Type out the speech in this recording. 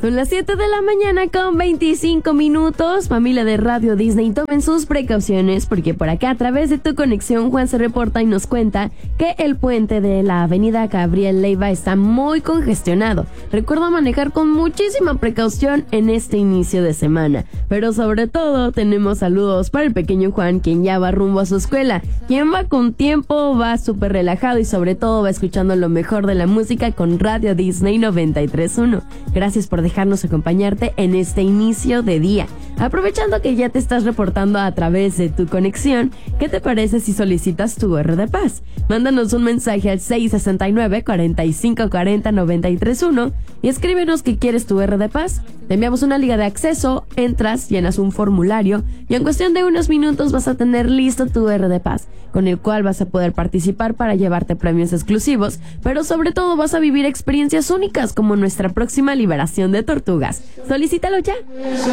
Son las 7 de la mañana con 25 minutos. Familia de Radio Disney, tomen sus precauciones porque por acá a través de tu conexión Juan se reporta y nos cuenta que el puente de la avenida Gabriel Leiva está muy congestionado. Recuerda manejar con muchísima precaución en este inicio de semana. Pero sobre todo tenemos saludos para el pequeño Juan, quien ya va rumbo a su escuela. Quien va con tiempo, va súper relajado y sobre todo va escuchando lo mejor de la música con Radio Disney 93.1. Gracias por dejarnos acompañarte en este inicio de día. Aprovechando que ya te estás reportando a través de tu conexión, ¿qué te parece si solicitas tu R de Paz? Mándanos un mensaje al 669-4540-931 y escríbenos que quieres tu R de Paz. Te enviamos una liga de acceso, entras, llenas un formulario y en cuestión de unos minutos vas a tener listo tu R de Paz, con el cual vas a poder participar para llevarte premios exclusivos, pero sobre todo vas a vivir experiencias únicas como nuestra próxima liberación de tortugas. ¡Solicítalo ya!